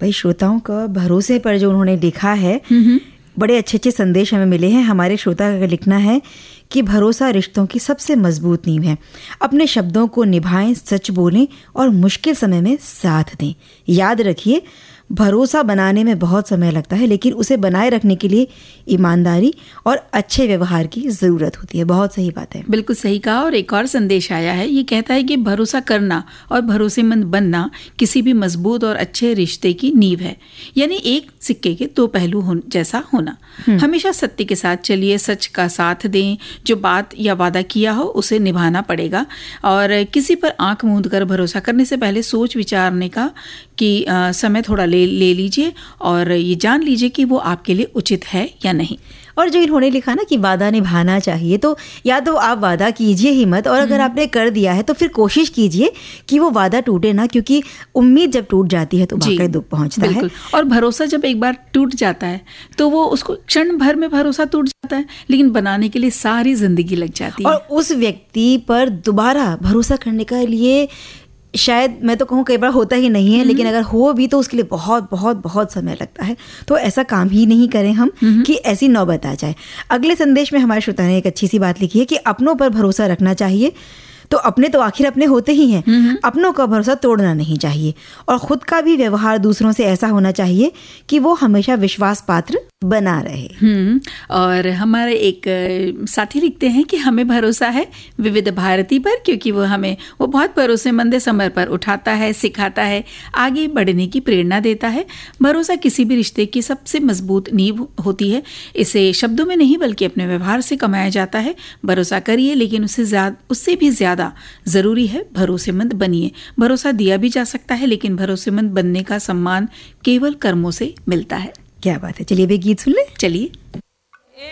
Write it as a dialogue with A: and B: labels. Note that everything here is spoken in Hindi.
A: भाई श्रोताओं का भरोसे पर जो उन्होंने लिखा है, बड़े अच्छे अच्छे संदेश हमें मिले हैं। हमारे श्रोता का लिखना है कि भरोसा रिश्तों की सबसे मजबूत नींव है। अपने शब्दों को निभाएं, सच बोलें और मुश्किल समय में साथ दें। याद रखिए, भरोसा बनाने में बहुत समय लगता है, लेकिन उसे बनाए रखने के लिए ईमानदारी और अच्छे व्यवहार की ज़रूरत होती है। बहुत सही बात है,
B: बिल्कुल सही कहा। और एक और संदेश आया है, ये कहता है कि भरोसा करना और भरोसेमंद बनना किसी भी मजबूत और अच्छे रिश्ते की नींव है। यानी एक सिक्के के दो पहलू जैसा होना। हमेशा सत्य के साथ चलिए, सच का साथ दें, जो बात या वादा किया हो उसे निभाना पड़ेगा। और किसी पर आंख मूंद कर भरोसा करने से पहले सोच विचारने का कि समय थोड़ा ले लीजिए और ये जान लीजिए कि वो आपके लिए उचित है या नहीं।
A: और जो इन्होंने लिखा ना कि वादा निभाना चाहिए, तो या तो आप वादा कीजिए ही मत, और अगर आपने कर दिया है तो फिर कोशिश कीजिए कि वो वादा टूटे ना, क्योंकि उम्मीद जब टूट जाती है तो वाकई दुख पहुंचता है।
B: और भरोसा जब एक बार टूट जाता है तो वो उसको क्षण भर में भरोसा टूट जाता है, लेकिन बनाने के लिए सारी जिंदगी लग जाती है।
A: और उस व्यक्ति पर दोबारा भरोसा करने के लिए शायद मैं तो कहूँ कई बार होता ही नहीं है, लेकिन अगर हो भी तो उसके लिए बहुत बहुत बहुत समय लगता है। तो ऐसा काम ही नहीं करें हम कि ऐसी नौबत आ जाए। अगले संदेश में हमारे श्रोता ने एक अच्छी सी बात लिखी है कि अपनों पर भरोसा रखना चाहिए। तो अपने तो आखिर अपने होते ही हैं, अपनों का भरोसा तोड़ना नहीं चाहिए। और खुद का भी व्यवहार दूसरों से ऐसा होना चाहिए कि वो हमेशा विश्वास पात्र बना रहे।
B: और हमारे एक साथी लिखते हैं कि हमें भरोसा है विविध भारती पर, क्योंकि वो बहुत भरोसेमंद है, समय पर उठाता है, सिखाता है, आगे बढ़ने की प्रेरणा देता है। भरोसा किसी भी रिश्ते की सबसे मजबूत नींव होती है। इसे शब्दों में नहीं बल्कि अपने व्यवहार से कमाया जाता है। भरोसा करिए, लेकिन उससे भी ज्यादा जरूरी है भरोसेमंद बनिए। भरोसा दिया भी जा सकता है, लेकिन भरोसेमंद बनने का सम्मान केवल कर्मों से मिलता है।
A: क्या बात है। चलिए भी गीत सुन ले।
B: चलिए।